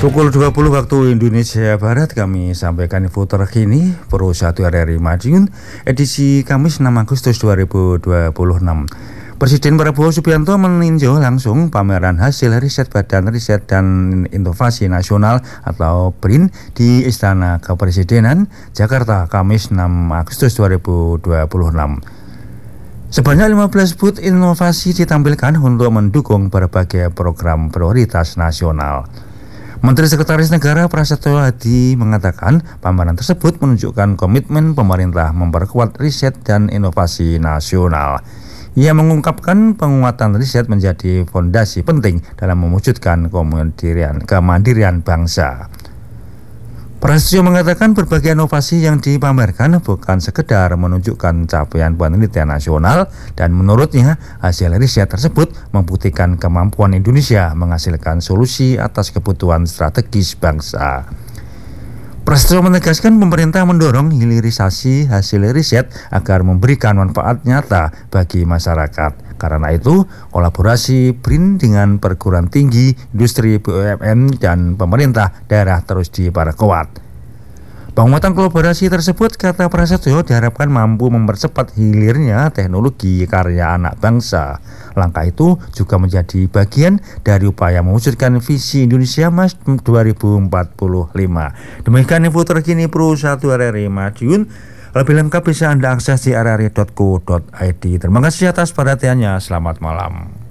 Pukul 20 waktu Indonesia Barat kami sampaikan info terkini Pro 1 RRI Madiun edisi Kamis 6 Agustus 2026. Presiden Prabowo Subianto meninjau langsung pameran hasil riset Badan Riset dan Inovasi Nasional atau BRIN di Istana Kepresidenan Jakarta Kamis 6 Agustus 2026. Sebanyak 15 booth inovasi ditampilkan untuk mendukung berbagai program prioritas nasional. Menteri Sekretaris Negara Prasetyo Adi mengatakan pameran tersebut menunjukkan komitmen pemerintah memperkuat riset dan inovasi nasional. Ia mengungkapkan penguatan riset menjadi fondasi penting dalam mewujudkan kemandirian bangsa. Prasetyo mengatakan berbagai inovasi yang dipamerkan bukan sekedar menunjukkan capaian penelitian nasional dan menurutnya hasil riset tersebut membuktikan kemampuan Indonesia menghasilkan solusi atas kebutuhan strategis bangsa. Prasetyo menegaskan pemerintah mendorong hilirisasi hasil riset agar memberikan manfaat nyata bagi masyarakat. Karena itu, kolaborasi BRIN dengan perguruan tinggi, industri BUMN, dan pemerintah daerah terus diperkuat. Penguatan kolaborasi tersebut, kata Prasetyo, diharapkan mampu mempercepat hilirnya teknologi karya anak bangsa. Langkah itu juga menjadi bagian dari upaya mewujudkan visi Indonesia Emas 2045. Demikian info terkini Pro 1 RRI Madiun. Lebih lengkap bisa Anda akses di rri.co.id. Terima kasih atas perhatiannya. Selamat malam.